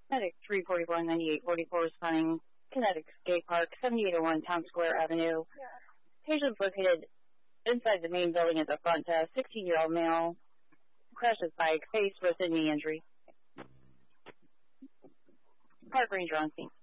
Medic 341-9844 responding. Kinetic Skate Park, 7801 Town Square Avenue. Patients located inside the main building at the front desk. 16-year-old male. Crashed his bike. Face, wrist, and knee injury. Park Ranger on scene.